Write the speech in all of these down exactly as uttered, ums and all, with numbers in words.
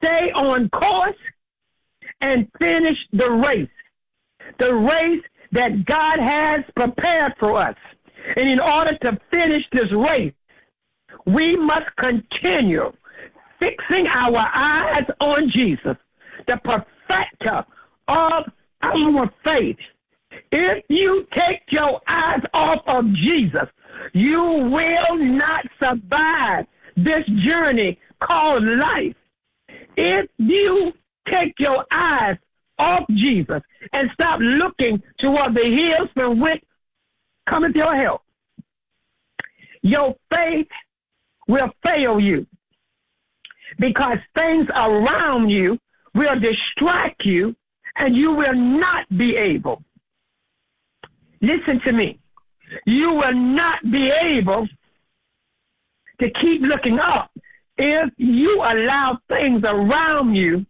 stay on course and finish the race, the race that God has prepared for us. And in order to finish this race, we must continue fixing our eyes on Jesus, the perfecter of our faith. If you take your eyes off of Jesus, you will not survive this journey called life. If you take your eyes off Jesus and stop looking toward the hills from which cometh your help, your faith will fail you, because things around you will distract you and you will not be able. Listen to me. You will not be able to keep looking up if you allow things around you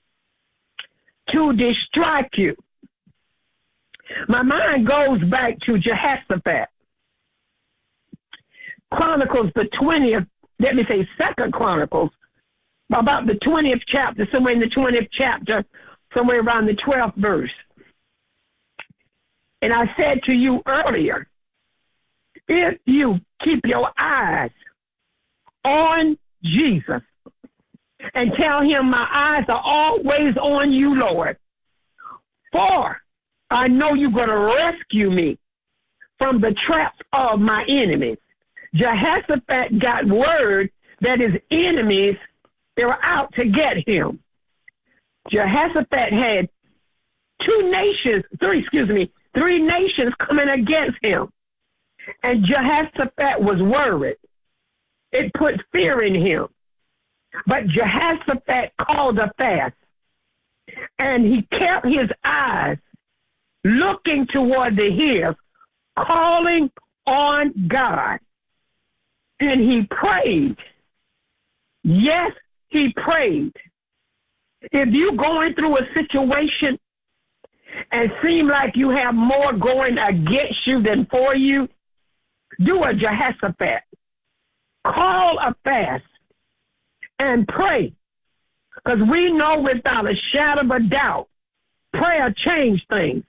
to distract you. My mind goes back to Jehoshaphat. Chronicles, the twentieth, let me say Second Chronicles, about the twentieth chapter, somewhere in the twentieth chapter, somewhere around the twelfth verse. And I said to you earlier, if you keep your eyes on Jesus and tell him, my eyes are always on you, Lord, for I know you're going to rescue me from the traps of my enemies. Jehoshaphat got word that his enemies, they were out to get him. Jehoshaphat had two nations, three, excuse me, three nations coming against him. And Jehoshaphat was worried. It put fear in him. But Jehoshaphat called a fast. And he kept his eyes looking toward the hills, calling on God. And he prayed. Yes, he prayed. If you're going through a situation and seem like you have more going against you than for you, do a Jehoshaphat. Call a fast and pray. Because we know without a shadow of a doubt, prayer changes things.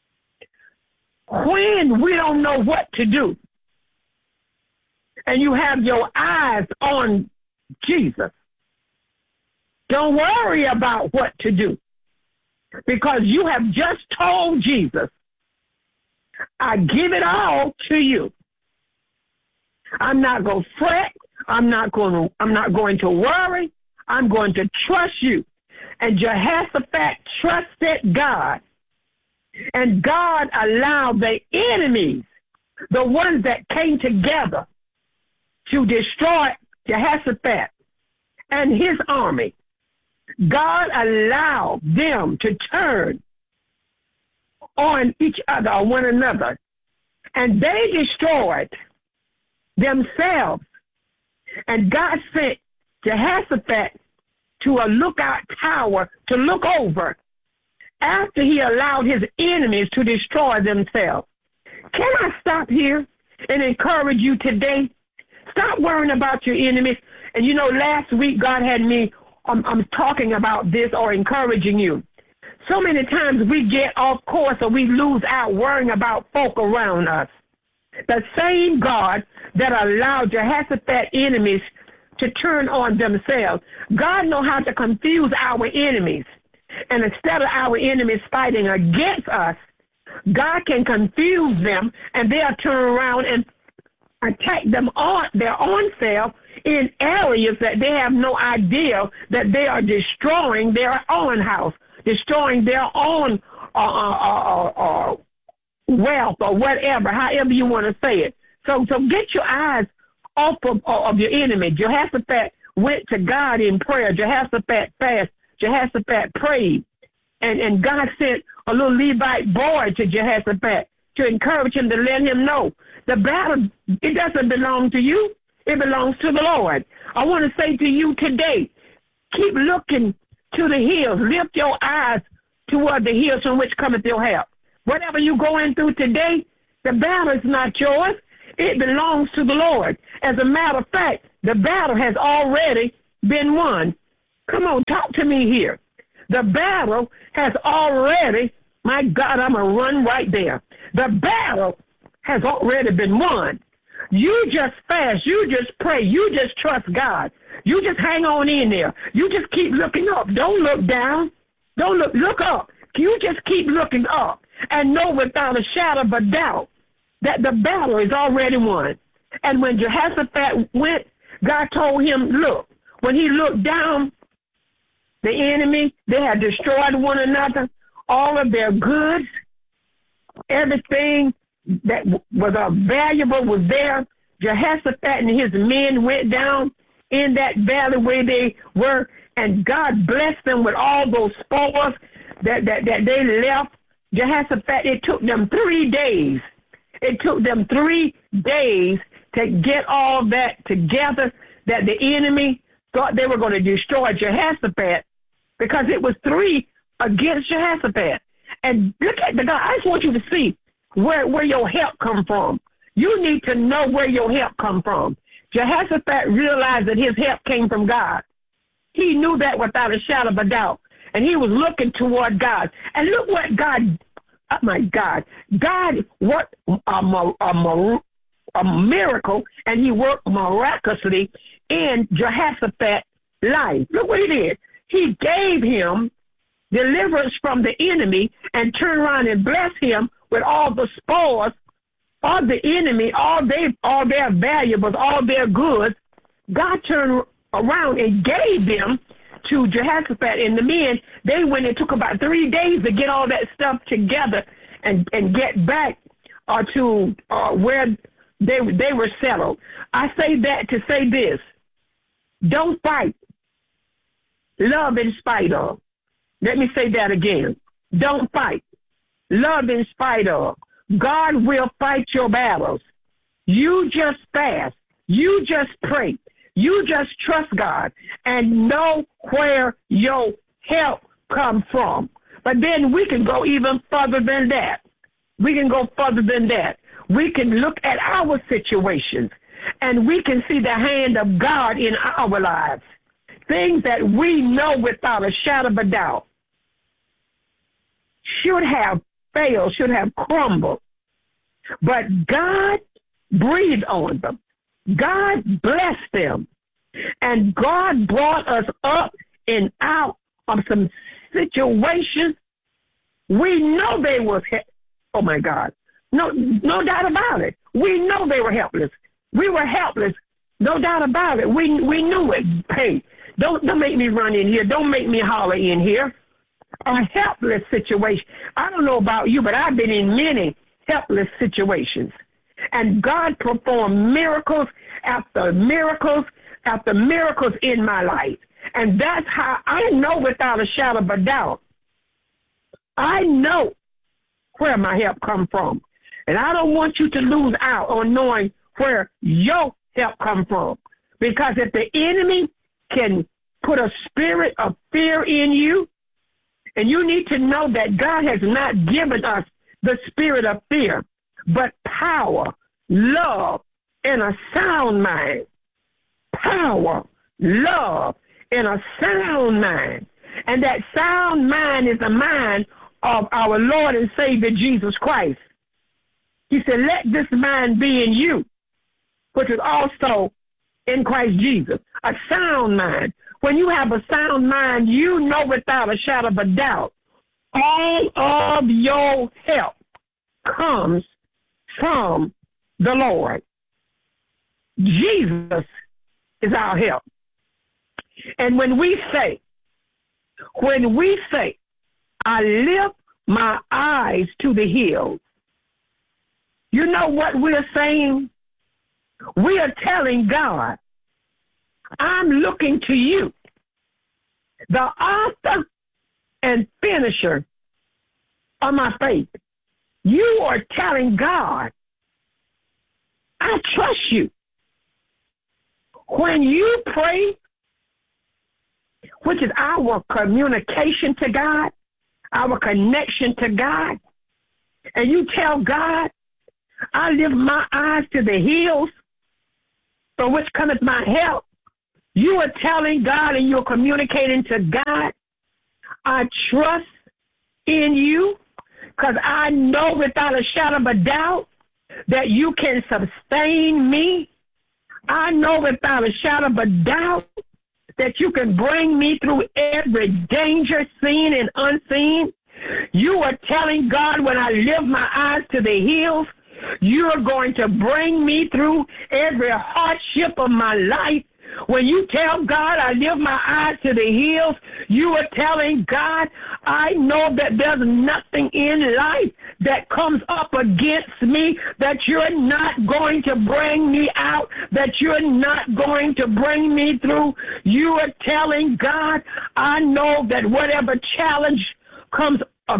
When we don't know what to do, and you have your eyes on Jesus, don't worry about what to do, because you have just told Jesus, I give it all to you. I'm not going to fret. I'm not going to, I'm not going to worry. I'm going to trust you. And Jehoshaphat trusted God. And God allowed the enemies, the ones that came together to destroy Jehoshaphat and his army. God allowed them to turn on each other or one another. And they destroyed themselves. And God sent Jehoshaphat to a lookout tower to look over after he allowed his enemies to destroy themselves. Can I stop here and encourage you today? Stop worrying about your enemies. And you know, last week God had me, um, I'm talking about this or encouraging you. So many times we get off course or we lose out worrying about folk around us. The same God that allowed Jehoshaphat enemies to turn on themselves, God knows how to confuse our enemies. And instead of our enemies fighting against us, God can confuse them and they'll turn around and attack them on their own self in areas that they have no idea that they are destroying their own house, destroying their own uh, uh, uh, uh, wealth or whatever, however you want to say it. So, so get your eyes off of, of your enemy. Jehoshaphat went to God in prayer. Jehoshaphat fasted. Jehoshaphat prayed. And, and God sent a little Levite boy to Jehoshaphat to encourage him, to let him know the battle, it doesn't belong to you. It belongs to the Lord. I want to say to you today, keep looking to the hills. Lift your eyes toward the hills from which cometh your help. Whatever you're going through today, the battle is not yours. It belongs to the Lord. As a matter of fact, the battle has already been won. Come on, talk to me here. The battle has already, my God, I'm going to run right there. The battle has already been won. You just fast. You just pray. You just trust God. You just hang on in there. You just keep looking up. Don't look down. Don't look, look up. You just keep looking up and know without a shadow of a doubt that the battle is already won. And when Jehoshaphat went, God told him, look, when he looked down, the enemy, they had destroyed one another, all of their goods, everything that was uh, valuable was there. Jehoshaphat and his men went down in that valley where they were, and God blessed them with all those spoils that, that, that they left. Jehoshaphat, it took them three days. It took them three days to get all that together, that the enemy thought they were going to destroy Jehoshaphat, because it was three against Jehoshaphat. And look at the God. I just want you to see where, where your help come from. You need to know where your help come from. Jehoshaphat realized that his help came from God. He knew that without a shadow of a doubt. And he was looking toward God. And look what God, oh my God, God worked a, a, a, a miracle, and he worked miraculously in Jehoshaphat's life. Look what he did. He gave him deliverance from the enemy and turned around and blessed him with all the spoils of the enemy, all they, all their valuables, all their goods. God turned around and gave them to Jehoshaphat and the men. They went and took about three days to get all that stuff together and, and get back uh, to uh, where they, they were settled. I say that to say this. Don't fight. Love in spite of. Let me say that again. Don't fight. Love in spite of. God will fight your battles. You just fast. You just pray. You just trust God and know where your help comes from. But then we can go even further than that. We can go further than that. We can look at our situations and we can see the hand of God in our lives. Things that we know without a shadow of a doubt should have failed, should have crumbled. But God breathed on them. God blessed them. And God brought us up and out of some situations. We know they were, he- oh my God, no, no doubt about it. We know they were helpless. We were helpless, no doubt about it. We we knew it. Hey, don't don't make me run in here. Don't make me holler in here. A helpless situation. I don't know about you, but I've been in many helpless situations. And God performed miracles after miracles after miracles in my life. And that's how I know without a shadow of a doubt. I know where my help comes from. And I don't want you to lose out on knowing where your help comes from. Because if the enemy can put a spirit of fear in you, and you need to know that God has not given us the spirit of fear, but power, love, and a sound mind. Power, love, and a sound mind. And that sound mind is the mind of our Lord and Savior Jesus Christ. He said, let this mind be in you, which is also in Christ Jesus. A sound mind. When you have a sound mind, you know without a shadow of a doubt, all of your help comes from the Lord. Jesus is our help. And when we say, when we say, I lift my eyes to the hills, you know what we're saying? We are telling God, I'm looking to you, the author and finisher of my faith. You are telling God, I trust you. When you pray, which is our communication to God, our connection to God, and you tell God, I lift my eyes to the hills, from which cometh my help. You are telling God and you're communicating to God, I trust in you because I know without a shadow of a doubt that you can sustain me. I know without a shadow of a doubt that you can bring me through every danger, seen and unseen. You are telling God, when I lift my eyes to the hills, you're going to bring me through every hardship of my life. When you tell God, I lift my eyes to the hills, you are telling God, I know that there's nothing in life that comes up against me, that you're not going to bring me out, that you're not going to bring me through. You are telling God, I know that whatever challenge comes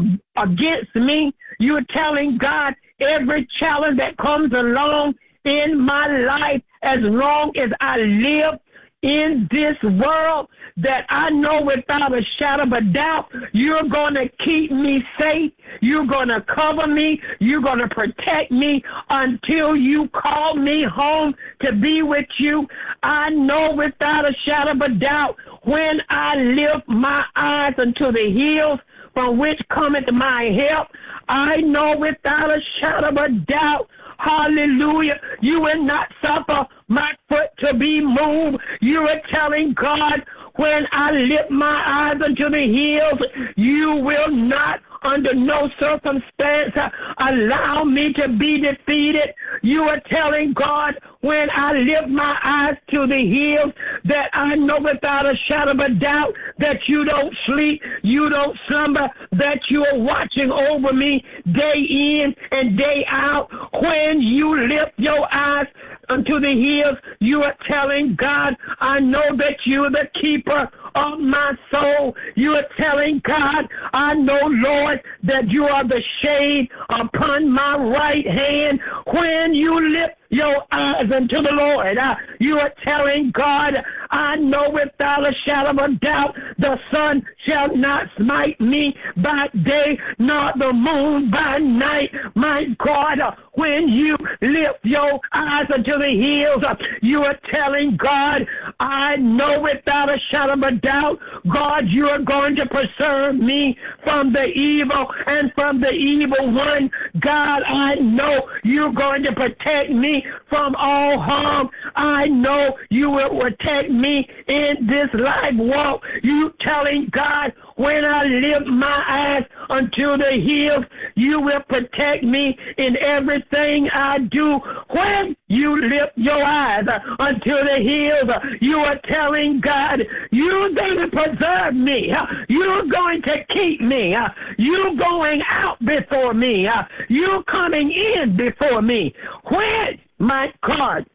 against me, you're telling God, every challenge that comes along in my life, as long as I live in this world, that I know without a shadow of a doubt, you're going to keep me safe. You're going to cover me. You're going to protect me until you call me home to be with you. I know without a shadow of a doubt, when I lift my eyes unto the hills from which cometh my help, I know without a shadow of a doubt, hallelujah, you will not suffer my foot to be moved. You are telling God, when I lift my eyes unto the hills, you will not under no circumstance allow me to be defeated. You are telling God, when I lift my eyes to the hills, that I know without a shadow of a doubt that you don't sleep, you don't slumber, that you are watching over me day in and day out. When you lift your eyes unto the hills, you are telling God, I know that you are the keeper of my soul. You are telling God, I know, Lord, that you are the shade upon my right hand. When you lift your eyes unto the Lord, uh, you are telling God, I know without a shadow of a doubt, the sun shall not smite me by day, nor the moon by night. My God, uh, when you lift your eyes unto the hills, uh, you are telling God, I know without a shadow of a doubt, God, you are going to preserve me from the evil and from the evil one. God, I know you're going to protect me from all harm. I know you will protect me in this life walk. You telling God, when I lift my eyes unto the hills, you will protect me in everything I do. When you lift your eyes unto the hills, you are telling God, you're going to preserve me. You're going to keep me. You're going out before me. You're coming in before me. When, my God,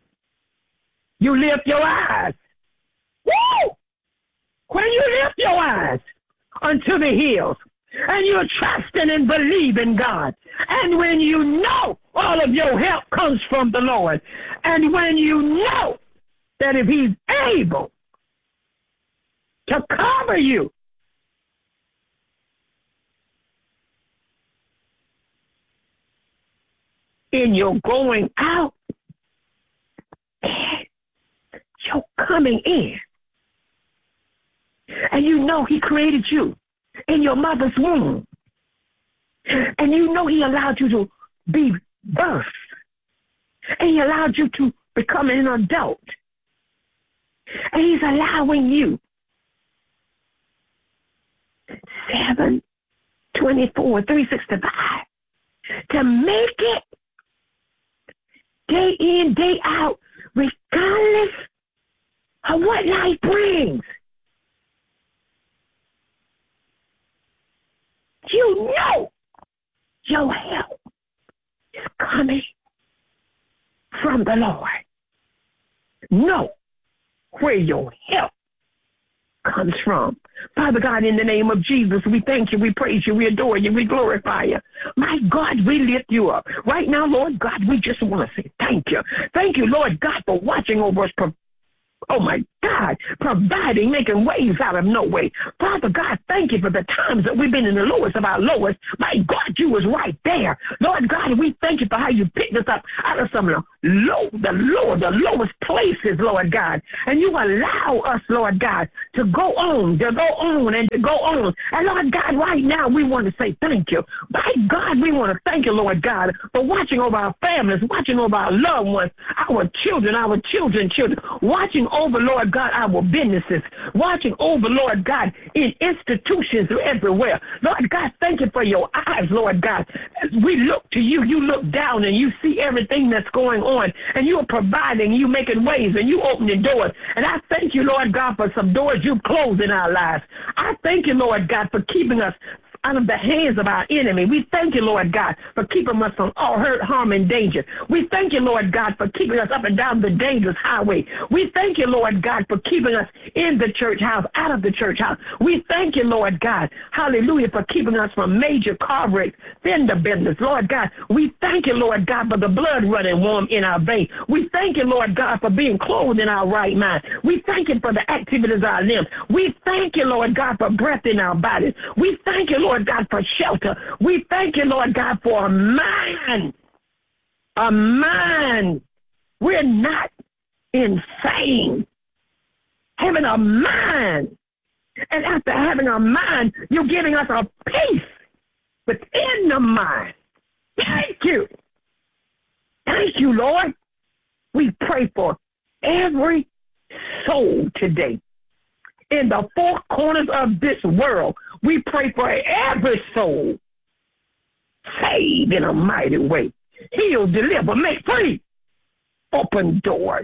you lift your eyes. Woo! When you lift your eyes unto the hills, and you're trusting and believing God, and when you know all of your help comes from the Lord, and when you know that if he's able to cover you, in your going out and your coming in, and you know he created you in your mother's womb, and you know he allowed you to be birthed, and he allowed you to become an adult, and he's allowing you seven, twenty-four, three sixty-five to make it day in, day out, regardless of what life brings. You know your help is coming from the Lord. Know where your help comes from. Father God, in the name of Jesus, we thank you, we praise you, we adore you, we glorify you. My God, we lift you up. Right now, Lord God, we just want to say thank you. Thank you, Lord God, for watching over us. Oh, my God, providing, making ways out of no way. Father God, thank you for the times that we've been in the lowest of our lowest. My God, you was right there. Lord God, we thank you for how you picked us up out of some low, the lower, the lowest places, Lord God. And you allow us, Lord God, to go on, to go on and to go on. And Lord God, right now we want to say thank you. My God, we want to thank you, Lord God, for watching over our families, watching over our loved ones, our children, our children's children, watching over, Lord God, our businesses, watching over, Lord God, in institutions everywhere. Lord God, thank you for your eyes, Lord God. As we look to you, you look down and you see everything that's going on, and you are providing, you making ways, and you opening doors. And I thank you, Lord God, for some doors you've closed in our lives. I thank you, Lord God, for keeping us out of the hands of our enemy. We thank you, Lord God, for keeping us from all hurt, harm, and danger. We thank you, Lord God, for keeping us up and down the dangerous highway. We thank you, Lord God, for keeping us in the church house, out of the church house. We thank you, Lord God, hallelujah, for keeping us from major car wrecks, fender benders. Lord God, we thank you, Lord God, for the blood running warm in our veins. We thank you, Lord God, for being clothed in our right mind. We thank you for the activities of our limbs. We thank you, Lord God, for breath in our bodies. We thank you, Lord God, for shelter. We thank you, Lord God, for a mind. A mind. We're not insane. Having a mind. And after having a mind, you're giving us a peace within the mind. Thank you. Thank you, Lord. We pray for every soul today. In the four corners of this world, we pray for every soul saved in a mighty way. Heal, deliver, make free. Open doors.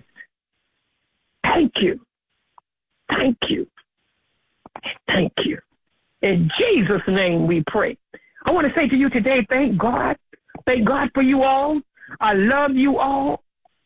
Thank you. Thank you. Thank you. In Jesus' name we pray. I want to say to you today, thank God. Thank God for you all. I love you all.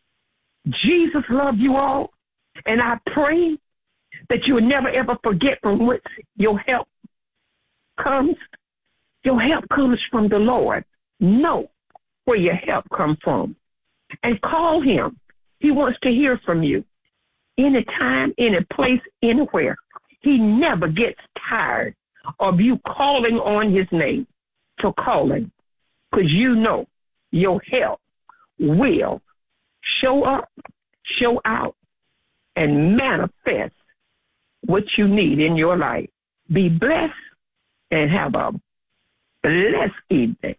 Jesus loved you all. And I pray that you will never, ever forget from whence your help comes. Your help comes from the Lord. Know where your help comes from. And call him. He wants to hear from you. Anytime, any place, anywhere. He never gets tired of you calling on his name. So call him. Because you know your help will show up, show out, and manifest what you need in your life. Be blessed and have a blessed evening.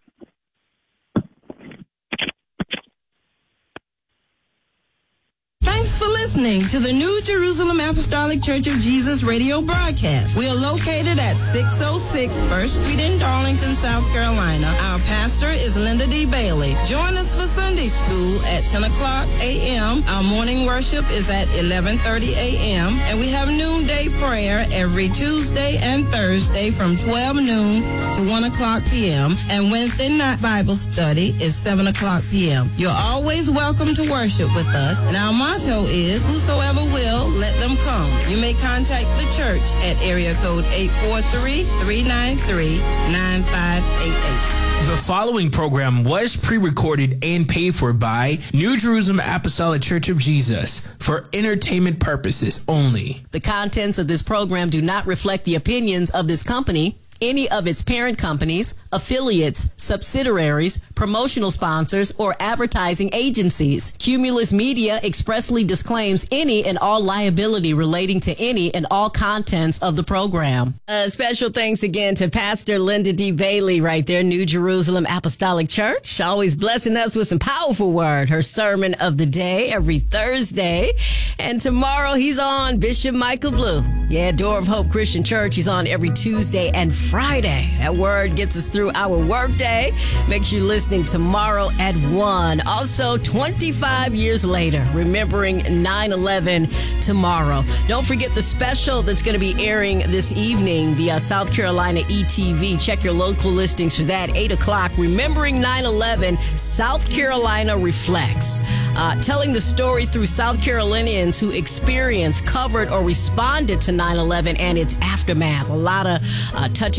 Thanks for listening to the New Jerusalem Apostolic Church of Jesus radio broadcast. We are located at six oh six First Street in Darlington, South Carolina. Our pastor is Linda D. Bailey. Join us for Sunday school at ten o'clock a.m. Our morning worship is at eleven thirty a.m. And we have noonday prayer every Tuesday and Thursday from twelve noon to one o'clock p.m. And Wednesday night Bible study is seven o'clock p.m. You're always welcome to worship with us. And our motto is, whosoever will, let them come. You may contact the church at area code eight four three, three nine three, nine five eight eight. The following program was pre-recorded and paid for by New Jerusalem Apostolic Church of Jesus for entertainment purposes only. The contents of this program do not reflect the opinions of this company, any of its parent companies, affiliates, subsidiaries, promotional sponsors, or advertising agencies. Cumulus Media expressly disclaims any and all liability relating to any and all contents of the program. Uh, special thanks again to Pastor Linda D. Bailey right there, New Jerusalem Apostolic Church, always blessing us with some powerful word. Her sermon of the day every Thursday. And tomorrow he's on Bishop Michael Blue. Yeah, Door of Hope Christian Church. He's on every Tuesday and Friday. That word gets us through our work day. Make sure you're listening tomorrow at one. Also, twenty-five years later, remembering nine eleven tomorrow. Don't forget the special that's going to be airing this evening, the uh, South Carolina E T V. Check your local listings for that. eight o'clock, Remembering nine eleven, South Carolina Reflects. Uh, telling the story through South Carolinians who experienced, covered, or responded to nine eleven and its aftermath. A lot of uh, touching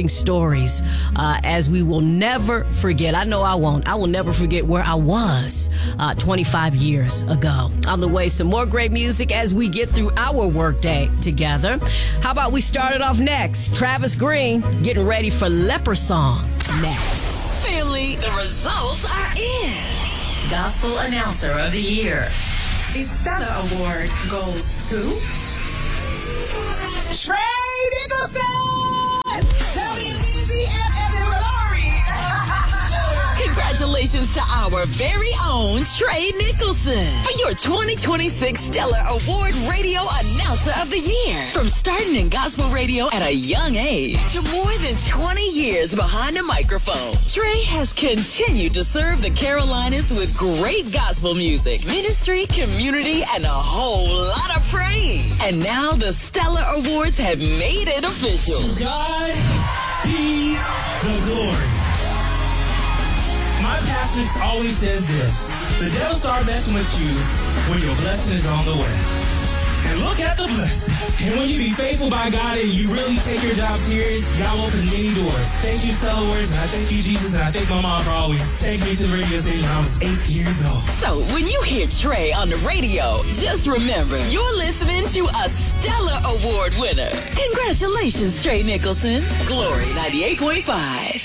touching stories uh, as we will never forget. I know I won't. I will never forget where I was uh, twenty-five years ago. On the way, some more great music as we get through our workday together. How about we start it off next? Travis Green getting ready for Leper Song next. Family, the results are in. Gospel Announcer of the Year. The Stellar Award goes to Trey Nicholson! W B Z F F Glory! Congratulations to our very own Trey Nicholson for your twenty twenty-six Stellar Award Radio Announcer of the Year. From starting in gospel radio at a young age to more than twenty years behind a microphone, Trey has continued to serve the Carolinas with great gospel music, ministry, community, and a whole lot of praise. And now the Stellar Awards have made it official. To God be the glory. My pastor always says this: the devil start messing with you when your blessing is on the way. And look at the blessing. And when you be faithful by God and you really take your job serious, God will open many doors. Thank you, Stellar Awards, and I thank you, Jesus, and I thank my mom for always taking me to the radio station when I was eight years old. So when you hear Trey on the radio, just remember, you're listening to a Stellar Award winner. Congratulations, Trey Nicholson. Glory ninety-eight point five.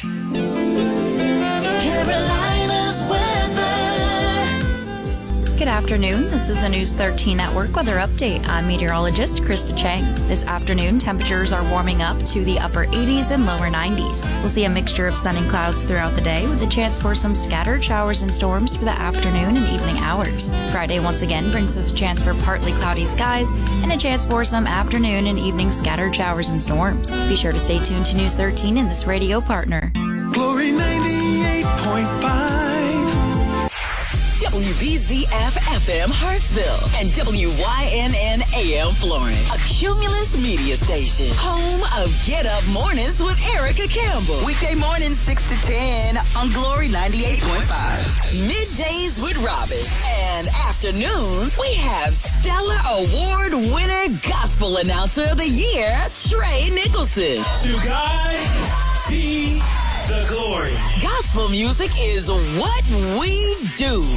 Carolina's weather. Good afternoon. This is a News thirteen Network weather update. I'm meteorologist Krista Chang. This afternoon, temperatures are warming up to the upper eighties and lower nineties. We'll see a mixture of sun and clouds throughout the day with a chance for some scattered showers and storms for the afternoon and evening hours. Friday once again brings us a chance for partly cloudy skies and a chance for some afternoon and evening scattered showers and storms. Be sure to stay tuned to News thirteen and this radio partner. Glory ninety-eight point five. W B Z F F M Hartsville and W Y N N A M Florence, a Cumulus media station, home of Get Up Mornings with Erica Campbell. Weekday mornings six to ten on Glory ninety-eight point five. Middays with Robin. And afternoons, we have Stellar Award winner Gospel Announcer of the Year, Trey Nicholson. To God be the glory. Gospel music is what we do.